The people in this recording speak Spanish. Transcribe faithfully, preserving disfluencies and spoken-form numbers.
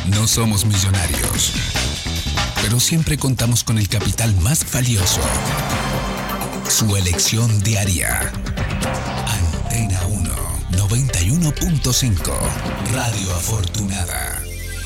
No somos millonarios, pero siempre contamos con el capital más valioso: su elección diaria. Antena uno, noventa y uno punto cinco, Radio Afortunada.